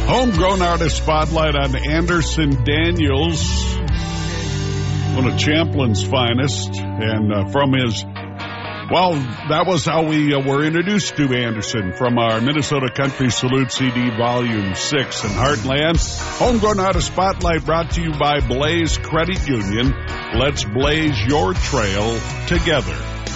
Homegrown Artist Spotlight on Anderson Daniels, one of Champlin's finest, and from his, well, that was how we were introduced to Anderson, from our Minnesota Country Salute CD Volume 6 in Heartland. Homegrown Artist Spotlight brought to you by Blaze Credit Union. Let's blaze your trail together.